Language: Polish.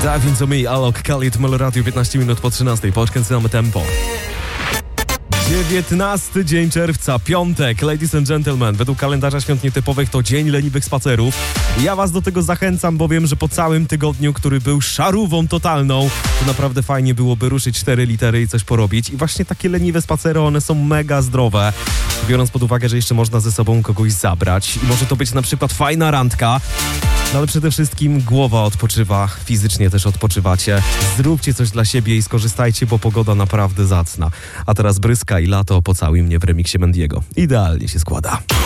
Diving to me, Alok, Khalid, Meloradio, 15 minut po 13. Podkręcamy tempo. 19 dzień czerwca, piątek, ladies and gentlemen. Według kalendarza świąt nietypowych to dzień leniwych spacerów. Ja was do tego zachęcam, bo wiem, że po całym tygodniu, który był szarówą totalną, to naprawdę fajnie byłoby ruszyć 4 litery i coś porobić. I właśnie takie leniwe spacery, one są mega zdrowe. Biorąc pod uwagę, że jeszcze można ze sobą kogoś zabrać. I może to być na przykład fajna randka. No ale przede wszystkim głowa odpoczywa, fizycznie też odpoczywacie. Zróbcie coś dla siebie i skorzystajcie, bo pogoda naprawdę zacna. A teraz Bryska i Lato, Pocałuj mnie w remiksie Mendiego. Idealnie się składa.